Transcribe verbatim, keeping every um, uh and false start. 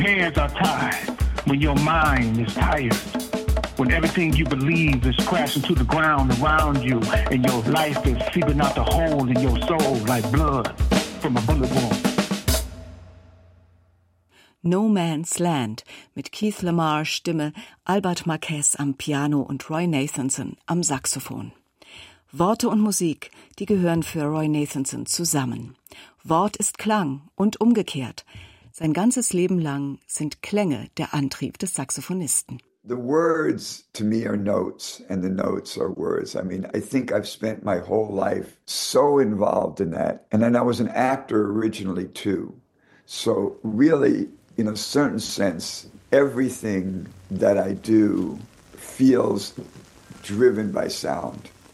Hands are tied when your mind is tired. When everything you believe is crashing to the ground around you and your life is seeping out the hole in your soul like blood from a bullet wound. No Man's Land mit Keith Lamar Stimme, Albert Marquez am Piano und Roy Nathanson am Saxophon. Worte und Musik, die gehören für Roy Nathanson zusammen. Wort ist Klang und umgekehrt. Sein ganzes Leben lang sind Klänge der Antrieb des Saxophonisten. The words to me are notes and the notes are words. I mean, I think I've spent my whole life so involved in that. And then I was an actor originally too. So really, in a certain sense, everything that I do feels driven by sound.